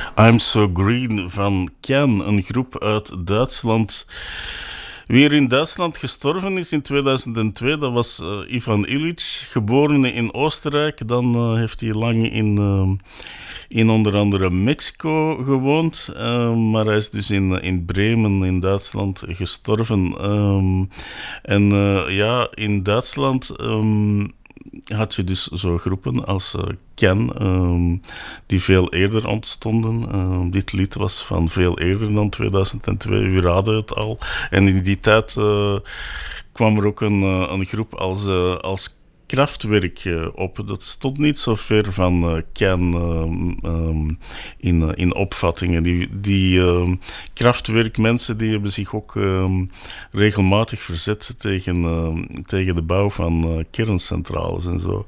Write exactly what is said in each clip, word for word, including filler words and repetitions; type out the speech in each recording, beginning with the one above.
I'm So Green van Can, een groep uit Duitsland. Wie er in Duitsland gestorven is in tweeduizend twee, dat was uh, Ivan Illich, geboren in Oostenrijk. Dan uh, heeft hij lang in, uh, in onder andere Mexico gewoond. Uh, maar hij is dus in, in Bremen in Duitsland gestorven. Um, en uh, ja, in Duitsland... Um, had je dus zo groepen als uh, Can, um, die veel eerder ontstonden. Uh, dit lied was van veel eerder dan tweeduizend twee, u raadde het al. En in die tijd uh, kwam er ook een, uh, een groep als, uh, als Kraftwerk uh, op. Dat stond niet zo ver van uh, Can uh, um, in, uh, in opvattingen. Die, die uh, Kraftwerkmensen die hebben zich ook uh, regelmatig verzet tegen, uh, tegen de bouw van uh, kerncentrales en zo.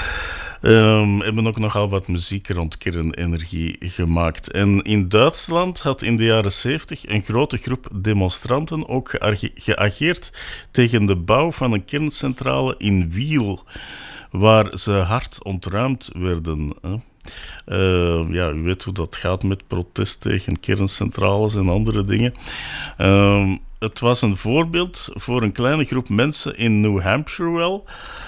Um, hebben ook nogal wat muziek rond kernenergie gemaakt. En in Duitsland had in de jaren zeventig een grote groep demonstranten ook geage- geageerd tegen de bouw van een kerncentrale in Wiel, waar ze hard ontruimd werden. Hè. Uh, ja, u weet hoe dat gaat met protest tegen kerncentrales en andere dingen. Uh, het was een voorbeeld voor een kleine groep mensen in New Hampshire wel.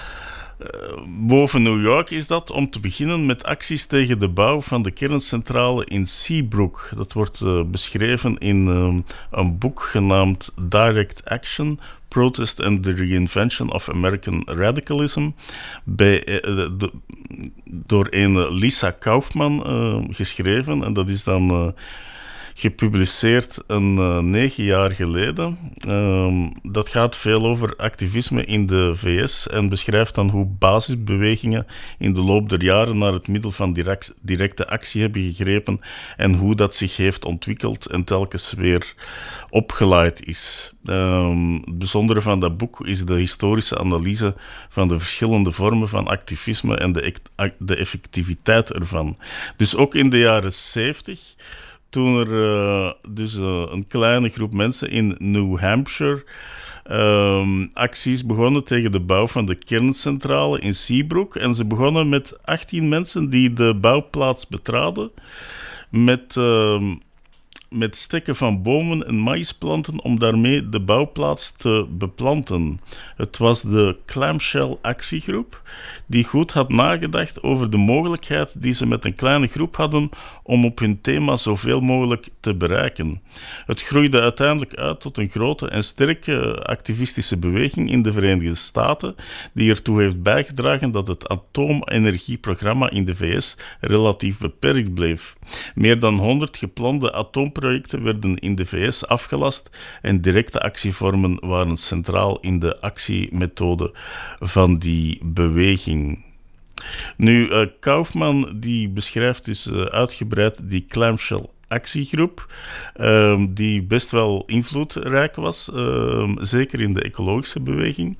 Uh, boven New York is dat om te beginnen met acties tegen de bouw van de kerncentrale in Seabrook. Dat wordt uh, beschreven in uh, een boek genaamd Direct Action, Protest and the Reinvention of American Radicalism, bij, uh, de, door een Lisa Kaufman uh, geschreven. En dat is dan... Uh, gepubliceerd een uh, negen jaar geleden. Uh, dat gaat veel over activisme in de V S en beschrijft dan hoe basisbewegingen in de loop der jaren naar het middel van direct, directe actie hebben gegrepen en hoe dat zich heeft ontwikkeld en telkens weer opgeleid is. Uh, het bijzondere van dat boek is de historische analyse van de verschillende vormen van activisme en de, de effectiviteit ervan. Dus ook in de jaren zeventig... Toen er uh, dus uh, een kleine groep mensen in New Hampshire uh, acties begonnen tegen de bouw van de kerncentrale in Seabrook. En ze begonnen met achttien mensen die de bouwplaats betraden met, uh, met stekken van bomen en maïsplanten om daarmee de bouwplaats te beplanten. Het was de Clamshell Actiegroep die goed had nagedacht over de mogelijkheid die ze met een kleine groep hadden om op hun thema zoveel mogelijk te bereiken. Het groeide uiteindelijk uit tot een grote en sterke activistische beweging in de Verenigde Staten, die ertoe heeft bijgedragen dat het atoomenergieprogramma in de V S relatief beperkt bleef. Meer dan honderd geplande atoomprojecten werden in de V S afgelast en directe actievormen waren centraal in de actiemethode van die beweging. Nu, uh, Kaufman die beschrijft dus uh, uitgebreid die Clamshell actiegroep, uh, die best wel invloedrijk was, uh, zeker in de ecologische beweging.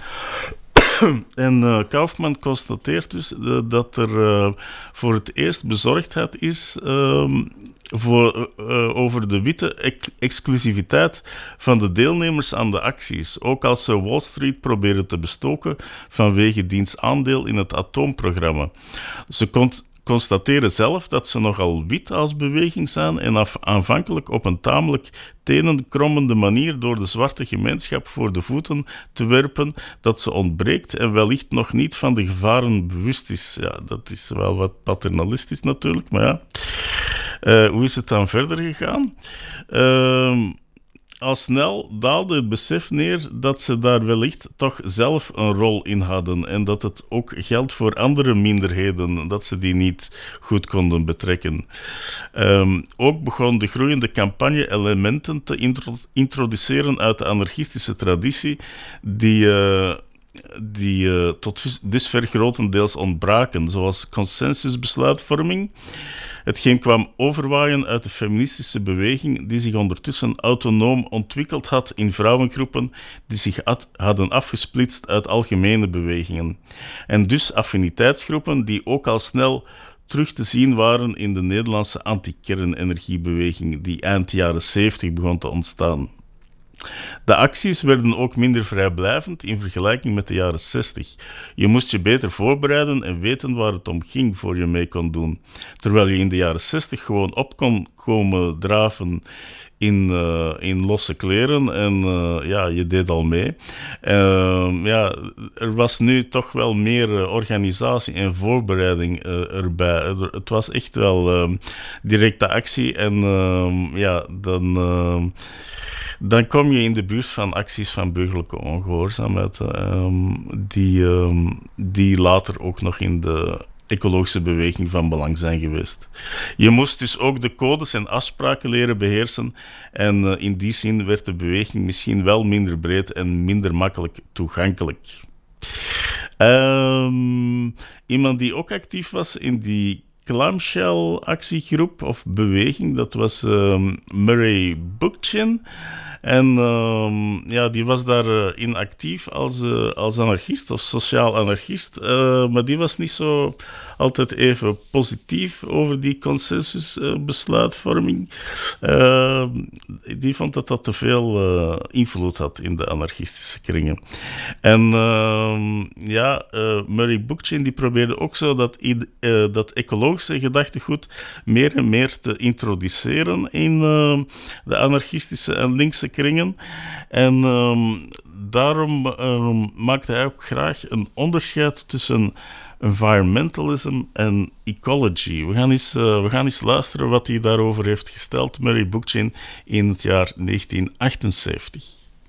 En uh, Kaufman constateert dus uh, dat er uh, voor het eerst bezorgdheid is uh, voor, uh, over de witte ex- exclusiviteit van de deelnemers aan de acties, ook als ze Wall Street proberen te bestoken vanwege diens aandeel in het atoomprogramma. Ze kon- constateren zelf dat ze nogal wit als beweging zijn en af- aanvankelijk op een tamelijk tenenkrommende manier door de zwarte gemeenschap voor de voeten te werpen dat ze ontbreekt en wellicht nog niet van de gevaren bewust is. Ja, dat is wel wat paternalistisch natuurlijk, maar ja. Uh, hoe is het dan verder gegaan? Uh, Al snel daalde het besef neer dat ze daar wellicht toch zelf een rol in hadden en dat het ook geldt voor andere minderheden, dat ze die niet goed konden betrekken. Um, ook begon de groeiende campagne elementen te intro- introduceren uit de anarchistische traditie die... Uh, die uh, tot dusver grotendeels ontbraken, zoals consensusbesluitvorming. Hetgeen kwam overwaaien uit de feministische beweging die zich ondertussen autonoom ontwikkeld had in vrouwengroepen die zich ad- hadden afgesplitst uit algemene bewegingen. En dus affiniteitsgroepen die ook al snel terug te zien waren in de Nederlandse anti-kernenergiebeweging die eind jaren zeventig begon te ontstaan. De acties werden ook minder vrijblijvend in vergelijking met de jaren zestig. Je moest je beter voorbereiden en weten waar het om ging voor je mee kon doen. Terwijl je in de jaren zestig gewoon op kon komen draven in, uh, in losse kleren en uh, ja, je deed al mee. Uh, ja, er was nu toch wel meer uh, organisatie en voorbereiding uh, erbij. Er, het was echt wel uh, directe actie en uh, ja, dan... Uh, Dan kom je in de buurt van acties van burgerlijke ongehoorzaamheid, um, die, um, die later ook nog in de ecologische beweging van belang zijn geweest. Je moest dus ook de codes en afspraken leren beheersen en uh, in die zin werd de beweging misschien wel minder breed en minder makkelijk toegankelijk. Um, iemand die ook actief was in die clamshell-actiegroep of beweging, dat was um, Murray Bookchin. En um, ja, die was daarin uh, actief als, uh, als anarchist of sociaal anarchist. Uh, maar die was niet zo altijd even positief over die consensusbesluitvorming. Uh, die vond dat dat te veel uh, invloed had in de anarchistische kringen. En uh, ja, uh, Murray Bookchin die probeerde ook zo dat, uh, dat ecologische gedachtegoed meer en meer te introduceren in uh, de anarchistische en linkse kringen. En um, daarom um, maakte hij ook graag een onderscheid tussen environmentalism en ecology. We gaan eens, uh, we gaan eens luisteren wat hij daarover heeft gesteld, Murray Bookchin, in het jaar negentien achtenzeventig.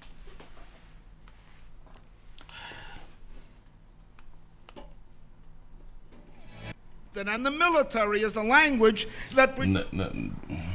And the military is the language that... Nee, nee.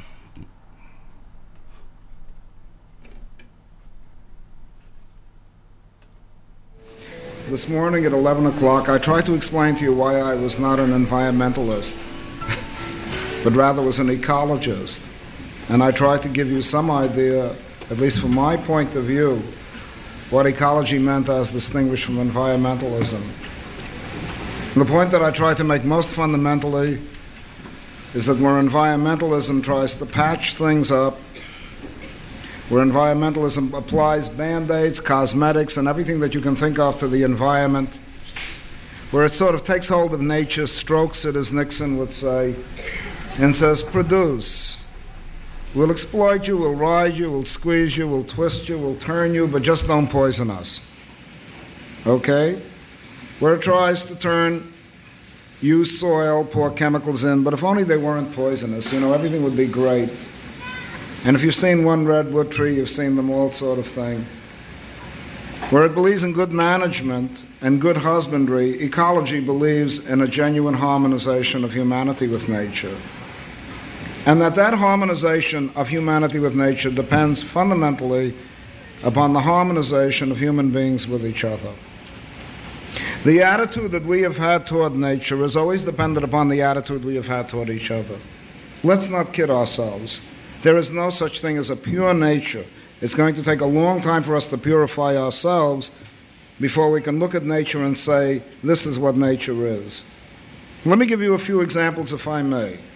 This morning at eleven o'clock, I tried to explain to you why I was not an environmentalist, but rather was an ecologist. And I tried to give you some idea, at least from my point of view, what ecology meant as distinguished from environmentalism. The point that I try to make most fundamentally is that where environmentalism tries to patch things up, where environmentalism applies band-aids, cosmetics, and everything that you can think of to the environment, where it sort of takes hold of nature, strokes it, as Nixon would say, and says, produce. We'll exploit you, we'll ride you, we'll squeeze you, we'll twist you, we'll turn you, but just don't poison us. Okay? Where it tries to turn, use soil, pour chemicals in, but if only they weren't poisonous, you know, everything would be great. And if you've seen one redwood tree, you've seen them all, sort of thing. Where it believes in good management and good husbandry, ecology believes in a genuine harmonization of humanity with nature. And that that harmonization of humanity with nature depends fundamentally upon the harmonization of human beings with each other. The attitude that we have had toward nature is always dependent upon the attitude we have had toward each other. Let's not kid ourselves. There is no such thing as a pure nature. It's going to take a long time for us to purify ourselves before we can look at nature and say, this is what nature is. Let me give you a few examples, if I may.